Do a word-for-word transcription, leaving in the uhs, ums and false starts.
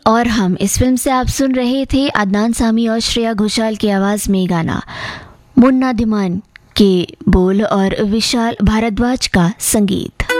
और हम इस फिल्म से आप सुन रहे थे अदनान सामी और श्रेया घोषाल की आवाज़ में गाना, मुन्ना दिमान के बोल और विशाल भारद्वाज का संगीत।